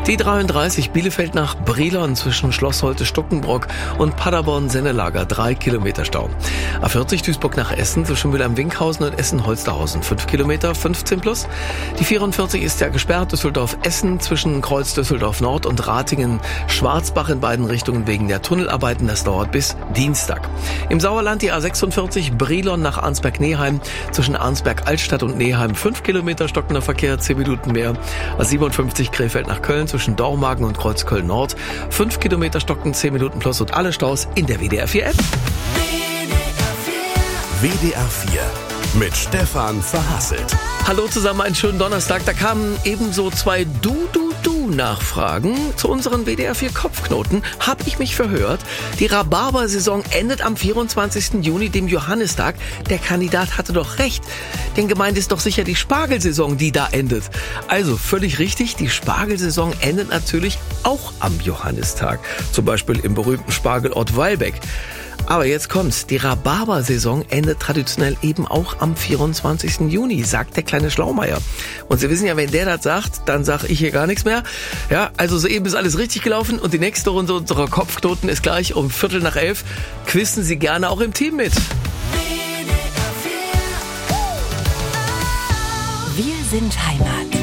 Die 33 Bielefeld nach Brilon zwischen Schloss Holte-Stuckenbrock und Paderborn-Sennelager, 3 Kilometer Stau. A40 Duisburg nach Essen zwischen Mülheim-Winkhausen und Essen-Holsterhausen, 5 Kilometer, 15 plus. Die 44 ist ja gesperrt, Düsseldorf-Essen zwischen Kreuz Düsseldorf-Nord und Ratingen-Schwarzbach in beiden Richtungen wegen der Tunnelarbeiten. Das dauert bis Dienstag. Im Sauerland die A46 Brilon nach Arnsberg-Neheim zwischen Arnsberg-Altstadt und Neheim, 5 Kilometer stockender Verkehr, 10 Minuten mehr. A57 Krefeld nach Köln zwischen Dormagen und Kreuzköln-Nord, 5 Kilometer stocken, 10 Minuten plus und alle Staus in der WDR 4 App. WDR 4 mit Stefan Verhasselt. Hallo zusammen, einen schönen Donnerstag. Da kamen ebenso zwei Du-Nachfragen zu unseren WDR 4 Kopfknoten. Hab ich mich verhört? Die Rhabarber-Saison endet am 24. Juni, dem Johannistag. Der Kandidat hatte doch recht. Denn gemeint ist doch sicher die Spargelsaison, die da endet. Also völlig richtig, die Spargelsaison endet natürlich auch am Johannistag. Zum Beispiel im berühmten Spargelort Weilbeck. Aber jetzt kommt's. Die Rhabarber-Saison endet traditionell eben auch am 24. Juni, sagt der kleine Schlaumeier. Und Sie wissen ja, wenn der das sagt, dann sage ich hier gar nichts mehr. Ja, also soeben ist alles richtig gelaufen und die nächste Runde unserer Kopfknoten ist gleich um 11:15. Quizzen Sie gerne auch im Team mit. Wir sind Heimat.